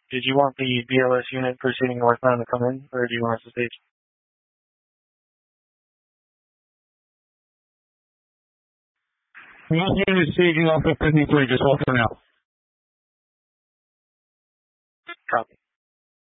Did you want the BLS unit proceeding northbound to come in, or do you want us to stage? One unit is staging off at 53, just hold for now. Copy.